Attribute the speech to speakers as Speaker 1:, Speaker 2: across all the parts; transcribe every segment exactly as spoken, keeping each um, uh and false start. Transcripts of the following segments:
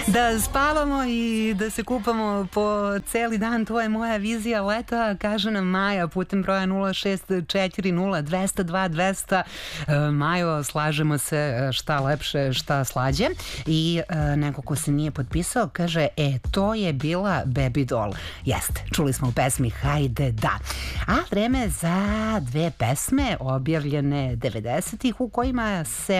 Speaker 1: Da spavamo i da se kupamo po celi dan, to je moja vizija leta, kaže nam Maja putem broja nula šest četiri nula dva zero dva dva zero zero. Majo, slažemo se, šta lepše, šta slađe. I e, neko ko se nije potpisao kaže, e, to je bila Baby Doll. Jeste, čuli smo u pesmi Hajde da. A vreme za dve pesme objavljene devedesetih u kojima se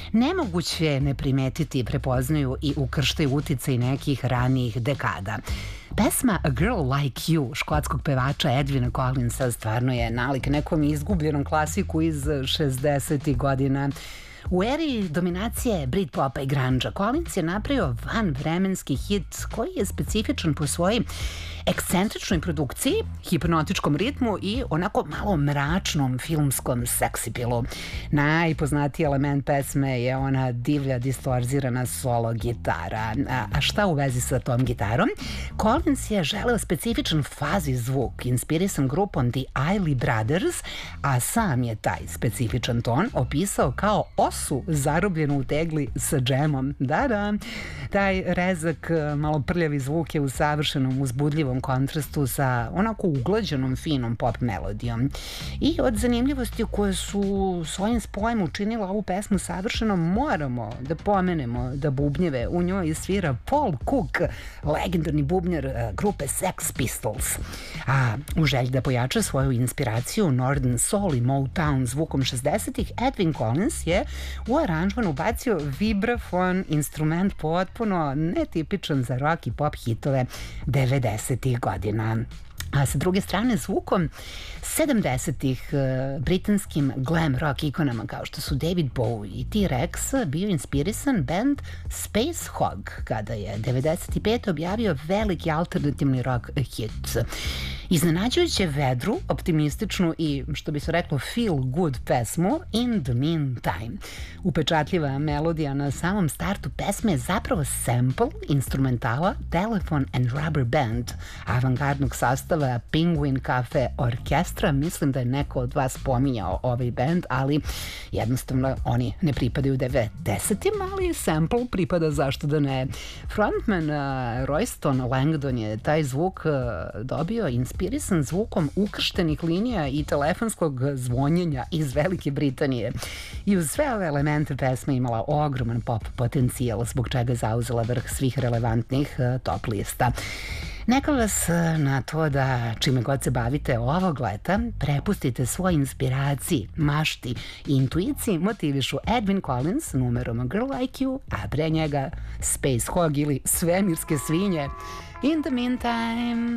Speaker 1: nemoguće ne primetiti, prepoznaju i ukrštaju uticaj nekih ranijih dekada. Pesma A Girl Like You škotskog pevača Edwina Collinsa stvarno je nalik nekom izgubljenom klasiku iz šezdesetih godina. U eri dominacije Britpopa i grunge Collins je napravio vanvremenski hit koji je specifičan po svojoj ekscentričnoj produkciji, hipnotičkom ritmu i onako malo mračnom filmskom seksipilu. Najpoznatiji element pesme je ona divlja distorzirana solo gitara. A, a šta u vezi sa tom gitarom? Collins je želeo specifičan fazi zvuk, inspirisan grupom The Isley Brothers, a sam je taj specifičan ton opisao kao osu zarobljenu u tegli sa džemom. Da, da. Taj rezak, malo prljavi zvuk je u savršenom uzbudljivom kontrastu sa onako uglađenom finom pop melodijom. I od zanimljivosti koje su svojim spojem učinila ovu pesmu savršenom, moramo da pomenemo da bubnjeve u njoj svira Paul Cook, legendarni bubnjar grupe Sex Pistols. A u želji da pojača svoju inspiraciju Northern Soul i Motown zvukom šezdesetih, Edwin Collins je u aranžman ubacio vibrafon, instrument potpuno netipičan za rock i pop hitove devedesetih godina. A sa druge strane, zvukom sedamdesetih uh, britanskim glam rock ikonama kao što su David Bowie i T-Rex bio inspirisan band Space Hog kada je devedeset pete objavio veliki alternativni rock hit. Iznenađujuće vedru, optimističnu i, što bi se reklo, feel good pesmu In the Meantime. Upečatljiva melodija na samom startu pesme je zapravo sample instrumentala Telephone and Rubber Band, avangardnog sastava Penguin Cafe Orkestra. Mislim da je neko od vas pominjao ovaj band, ali jednostavno oni ne pripadaju devedesetim, ali sample pripada, zašto da ne. Frontman uh, Royston Langdon je taj zvuk uh, dobio inspirisan zvukom ukrštenih linija i telefonskog zvonjenja iz Velike Britanije. I uz sve ove elemente pesma imala ogroman pop potencijal, zbog čega je zauzela vrh svih relevantnih uh, top lista. Neka vas na to da čime god se bavite ovog leta, prepustite svoj inspiraciji, mašti i intuiciji motivišu Edwin Collins numerom A Girl Like You, a pre njega Space Hog ili Svemirske svinje. In the Meantime...